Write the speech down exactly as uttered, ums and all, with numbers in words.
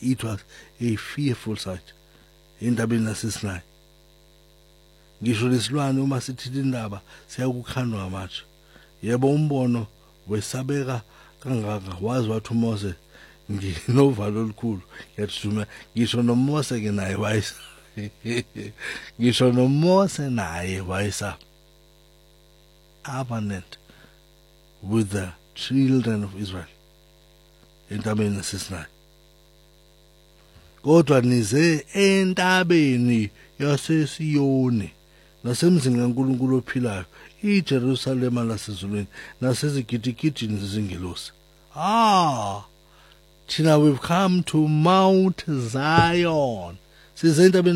it was a fearful sight. Entabeni laseSinai. Ngisho lesilwane uma sithile indaba siyakukhandwa amatshe. Yebo umbono wesabeka kangaka wazi wathi uMose nginovalo olukhulu yathuma ngisho noMose ke naye wayisa ngisho noMose naye wayisa covenant with the children of Israel entabeni laseSinai. Kodwa nize entabeni yaseSiyoni nasemzini kaNkulunkulu ophilayo iJerusalema lasezulwini nasezigidigidini zezingelosi. Ah, thina we've come to Mount Zion. Size entabeni